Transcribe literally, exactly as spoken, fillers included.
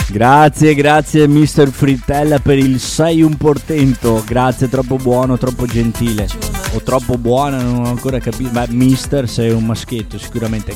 Grazie, grazie mister Frittella per il sei un portento. Grazie, troppo buono, troppo gentile. O troppo buona, non ho ancora capito. Ma mister sei un maschietto sicuramente.